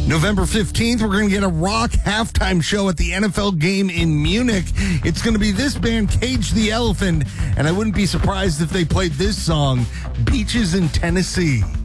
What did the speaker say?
November 15th, we're going to get a rock halftime show at the NFL game in Munich. It's going to be this band, Cage the Elephant, and I wouldn't be surprised if they played this song, Beaches in Tennessee.